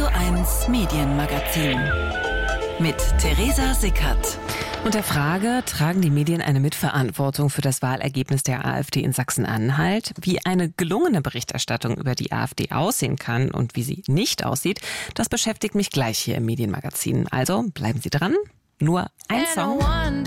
Radio1 Medienmagazin mit Theresa Sickert. Und der Frage, tragen die Medien eine Mitverantwortung für das Wahlergebnis der AfD in Sachsen-Anhalt? Wie eine gelungene Berichterstattung über die AfD aussehen kann und wie sie nicht aussieht, das beschäftigt mich gleich hier im Medienmagazin. Also bleiben Sie dran. Nur ein Song.